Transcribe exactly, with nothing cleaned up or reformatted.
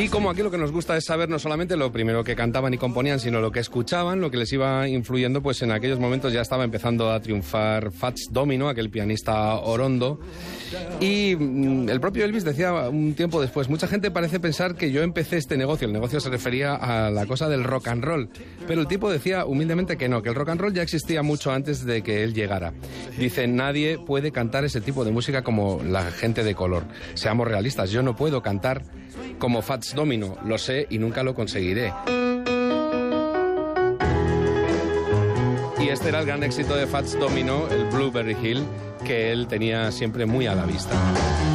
como aquí lo que nos gusta es saber no solamente lo primero que cantaban y componían, sino lo que escuchaban, lo que les iba influyendo, pues en aquellos momentos ya estaba empezando a triunfar Fats Domino, aquel pianista orondo. Y mm, el propio Elvis decía un tiempo después, mucha gente parece pensar que yo empecé este negocio, el negocio se refería a la cosa del rock and roll, pero el tipo decía humildemente que no, que el rock and roll ya existía mucho antes de que él llegara. Dice, nadie puede cantar ese tipo de música como la gente de color. Seamos realistas, yo no puedo cantar como Fats Domino, lo sé y nunca lo conseguiré. Y este era el gran éxito de Fats Domino, el Blueberry Hill, que él tenía siempre muy a la vista.